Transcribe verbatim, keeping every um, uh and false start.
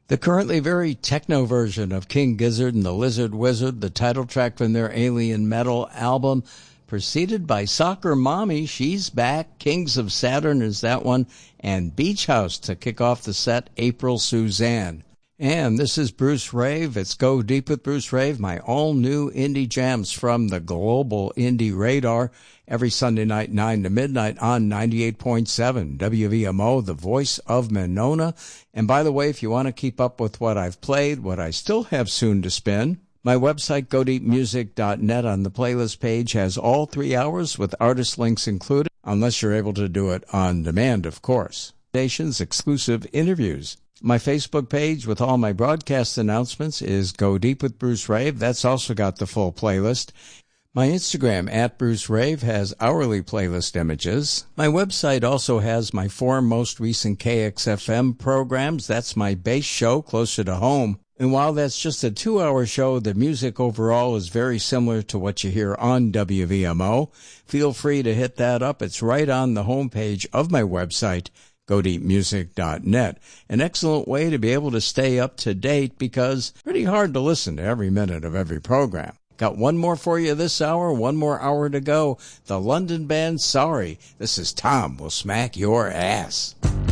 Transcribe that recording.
The currently very techno version of King Gizzard and the Lizard Wizard, the title track from their Alien Metal album, preceded by Soccer Mommy, She's Back, Kings of Saturn is that one, and Beach House to kick off the set, April Suzanne. And this is Bruce Rave. It's Go Deep with Bruce Rave, my all-new indie jams from the Global Indie Radar, every Sunday night, nine to midnight on ninety-eight point seven W V M O, the voice of Monona. And by the way, if you want to keep up with what I've played, what I still have soon to spin, my website, go deep music dot net, on the playlist page has all three hours with artist links included, unless you're able to do it on demand, of course. Stations, exclusive interviews. My Facebook page with all my broadcast announcements is Go Deep with Bruce Rave. That's also got the full playlist. My Instagram, at Bruce Rave, has hourly playlist images. My website also has my four most recent K X F M programs. That's my base show, closer to home. And while that's just a two-hour show, the music overall is very similar to what you hear on W V M O. Feel free to hit that up. It's right on the homepage of my website, go deep music dot net. An excellent way to be able to stay up to date because it's pretty hard to listen to every minute of every program. Got one more for you this hour, one more hour to go. The London band Sorry. This is Tom Will Smack Your Ass.